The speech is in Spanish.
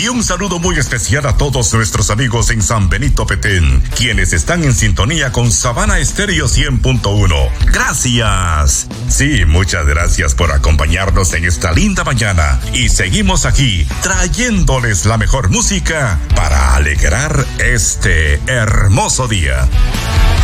Y un saludo muy especial a todos nuestros amigos en San Benito Petén, quienes están en sintonía con Sabana Estéreo 100.1. ¡Gracias! Sí, muchas gracias por acompañarnos en esta linda mañana. Y seguimos aquí, trayéndoles la mejor música para alegrar este hermoso día.